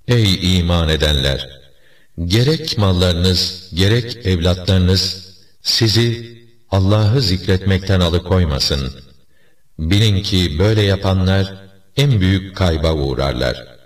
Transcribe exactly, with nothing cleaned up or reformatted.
Ey iman edenler! Gerek mallarınız, gerek evlatlarınız sizi Allah'ı zikretmekten alıkoymasın. Bilin ki böyle yapanlar en büyük kayba uğrarlar.